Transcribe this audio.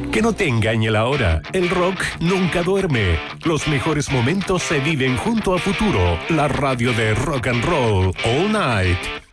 Que no te engañe la hora. El rock nunca duerme. Los mejores momentos se viven junto a Futuro, la radio de rock and roll all night.